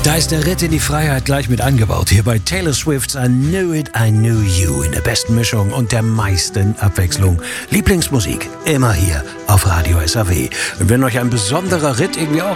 Da ist der Ritt in die Freiheit gleich mit angebaut. Hier bei Taylor Swift's I Knew It, I Knew You. In der besten Mischung und der meisten Abwechslung. Lieblingsmusik immer hier auf Radio SAW. Und wenn euch ein besonderer Ritt irgendwie auch